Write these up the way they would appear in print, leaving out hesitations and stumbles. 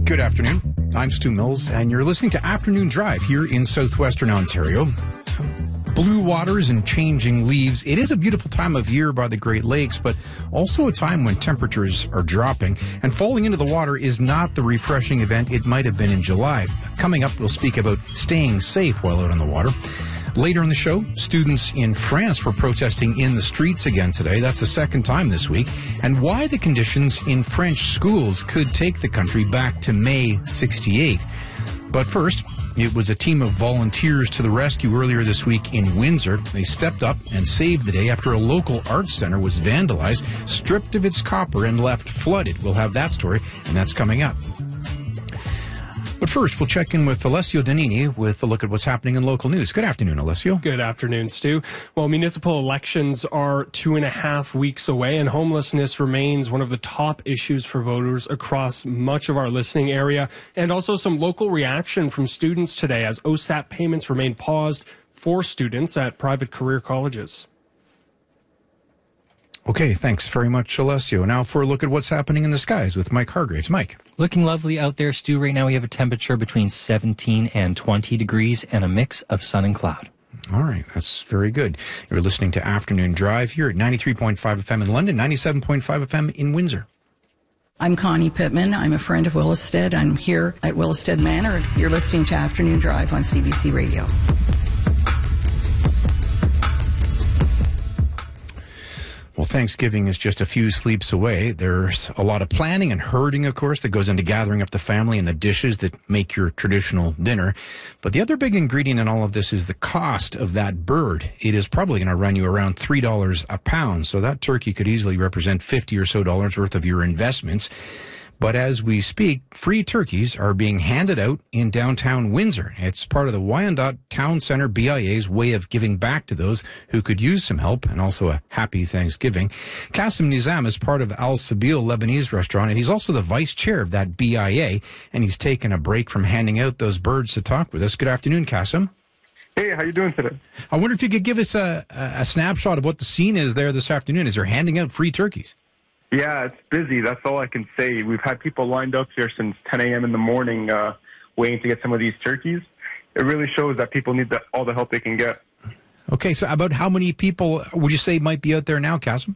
Good afternoon. I'm Stu Mills, and you're listening to Afternoon Drive here in southwestern Ontario. Blue waters and changing leaves. It is a beautiful time of year by the Great Lakes, but also a time when temperatures are dropping. And falling into the water is not the refreshing event it might have been in July. Coming up, we'll speak about staying safe while out on the water. Later in the show, students in France were protesting in the streets again today. That's the second time this week. And why the conditions in French schools could take the country back to May '68. But first, it was a team of volunteers to the rescue earlier this week in Windsor. They stepped up and saved the day after a local arts center was vandalized, stripped of its copper, and left flooded. We'll have that story, and that's coming up. But first, we'll check in with Alessio Donini with a look at what's happening in local news. Good afternoon, Alessio. Good afternoon, Stu. Well, municipal elections are 2.5 weeks away, and homelessness remains one of the top issues for voters across much of our listening area. And also some local reaction from students today as OSAP payments remain paused for students at private career colleges. Okay, thanks very much, Alessio. Now for a look at what's happening in the skies with Mike Hargraves. Mike. Looking lovely out there, Stu. Right now we have a temperature between 17 and 20 degrees and a mix of sun and cloud. All right, that's very good. You're listening to Afternoon Drive here at 93.5 FM in London, 97.5 FM in Windsor. I'm Connie Pittman. I'm a friend of Willisted. I'm here at Willisted Manor. You're listening to Afternoon Drive on CBC Radio. Well, Thanksgiving is just a few sleeps away. There's a lot of planning and herding, of course, that goes into gathering up the family and the dishes that make your traditional dinner. But the other big ingredient in all of this is the cost of that bird. It is probably going to run you around $3 a pound. So that turkey could easily represent $50 or so worth of your investments. But as we speak, free turkeys are being handed out in downtown Windsor. It's part of the Wyandotte Town Centre BIA's way of giving back to those who could use some help, and also a happy Thanksgiving. Qasim Nizam is part of Al Sabil Lebanese restaurant, and he's also the vice chair of that BIA, and he's taken a break from handing out those birds to talk with us. Good afternoon, Qasim. Hey, how you doing today? I wonder if you could give us a snapshot of what the scene is there this afternoon as they're handing out free turkeys. Yeah, it's busy. That's all I can say. We've had people lined up here since 10 a.m. in the morning waiting to get some of these turkeys. It really shows that people need all the help they can get. Okay, so about how many people would you say might be out there now, Qasim?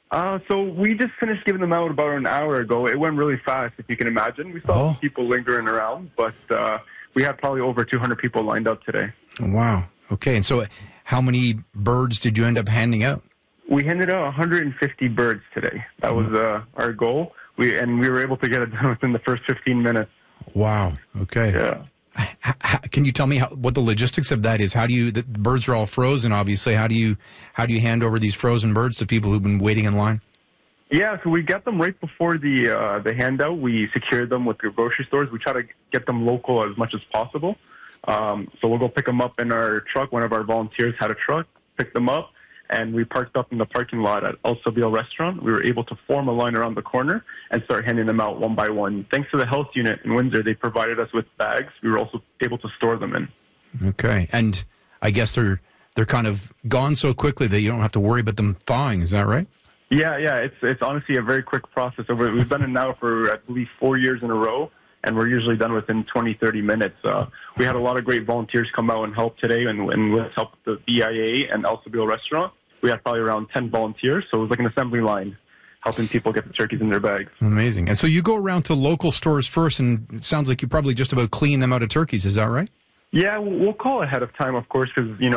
So we just finished giving them out about an hour ago. It went really fast, if you can imagine. We saw people lingering around, but we had probably over 200 people lined up today. Wow. Okay, and so how many birds did you end up handing out? We handed out 150 birds today. That was our goal. We were able to get it done within the first 15 minutes. Wow. Okay. Yeah. Can you tell me what the logistics of that is? How do the birds are all frozen, obviously. How do you hand over these frozen birds to people who've been waiting in line? Yeah, so we get them right before the handout. We secure them with the grocery stores. We try to get them local as much as possible. So we'll go pick them up in our truck. One of our volunteers had a truck, pick them up. And we parked up in the parking lot at El Sabil restaurant. We were able to form a line around the corner and start handing them out one by one. Thanks to the health unit in Windsor, they provided us with bags. We were also able to store them in. Okay. And I guess they're kind of gone so quickly that you don't have to worry about them thawing. Is that right? Yeah. It's honestly a very quick process. We've done it now for, I believe, 4 years in a row, and we're usually done within 20, 30 minutes. We had a lot of great volunteers come out and help today, and with help with the BIA and El Sabil restaurant. We had probably around 10 volunteers, so it was like an assembly line helping people get the turkeys in their bags. Amazing. And so you go around to local stores first, and it sounds like you probably just about clean them out of turkeys. Is that right? Yeah, we'll call ahead of time, of course, because,